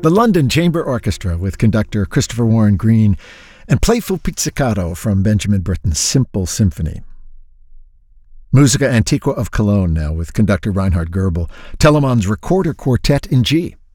the London Chamber Orchestra with conductor Christopher Warren Green, and Playful Pizzicato from Benjamin Britten's Simple Symphony. Musica Antiqua of Cologne now with conductor Reinhard Goebel, Telemann's Recorder Quartet in G.